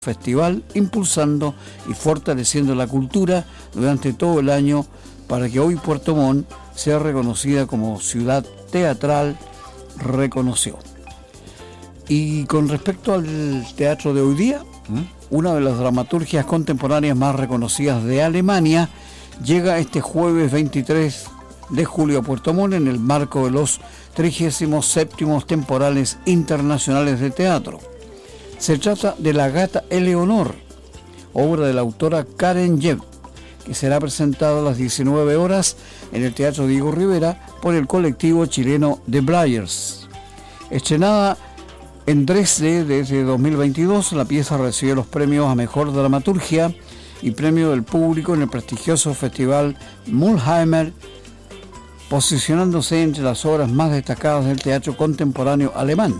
festival, impulsando y fortaleciendo la cultura durante todo el año para que hoy Puerto Montt sea reconocida como ciudad teatral reconoció. Y con respecto al teatro de hoy día, una de las dramaturgias contemporáneas más reconocidas de Alemania llega este jueves 23 de julio a Puerto Montt en el marco de los 37º temporales internacionales de teatro. Se trata de La Gata Eleonor, obra de la autora Karen Jeb, que será presentada a las 19 horas en el Teatro Diego Rivera por el colectivo chileno The Blayers. Estrenada en Dresde desde 2022, la pieza recibió los premios a Mejor Dramaturgia y Premio del Público en el prestigioso Festival Mülheimer, posicionándose entre las obras más destacadas del teatro contemporáneo alemán.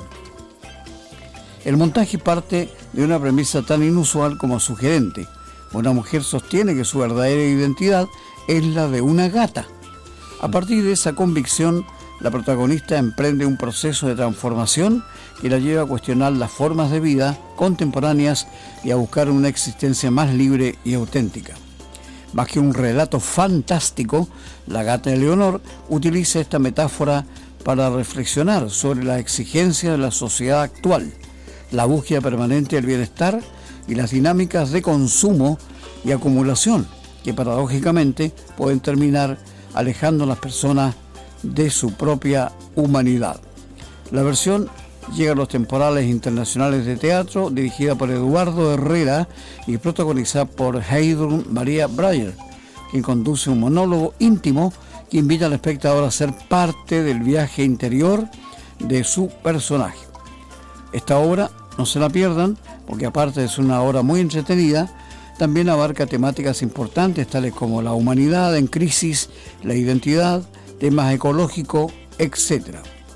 El montaje parte de una premisa tan inusual como sugerente. Una mujer sostiene que su verdadera identidad es la de una gata. A partir de esa convicción, la protagonista emprende un proceso de transformación que la lleva a cuestionar las formas de vida contemporáneas y a buscar una existencia más libre y auténtica. Más que un relato fantástico, La Gata Eleonor utiliza esta metáfora para reflexionar sobre las exigencias de la sociedad actual, la búsqueda permanente del bienestar y las dinámicas de consumo y acumulación que paradójicamente pueden terminar alejando a las personas de su propia humanidad. La versión llega a los temporales internacionales de teatro, dirigida por Eduardo Herrera y protagonizada por Heidrun Maria Breyer, quien conduce un monólogo íntimo que invita al espectador a ser parte del viaje interior de su personaje. Esta obra no se la pierdan, porque aparte de ser una obra muy entretenida, también abarca temáticas importantes tales como la humanidad en crisis, la identidad, temas ecológicos, etc.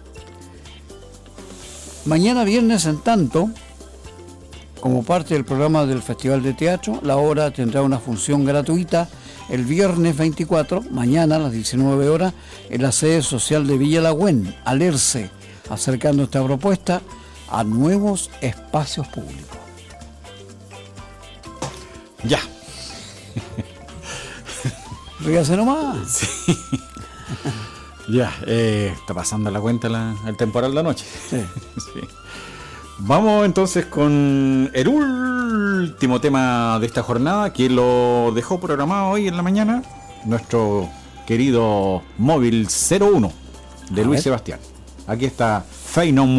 Mañana viernes, en tanto, como parte del programa del Festival de Teatro, la obra tendrá una función gratuita el viernes 24, mañana a las 19 horas, en la sede social de Villa Lagüen, Alerce, acercando esta propuesta a nuevos espacios públicos. Ya. Ríase nomás. Sí. Ya, está pasando la cuenta el temporal de anoche. Sí. Sí. Vamos entonces con el último tema de esta jornada, que lo dejó programado hoy en la mañana, nuestro querido móvil 01 de Luis Sebastián. Aquí está Fey No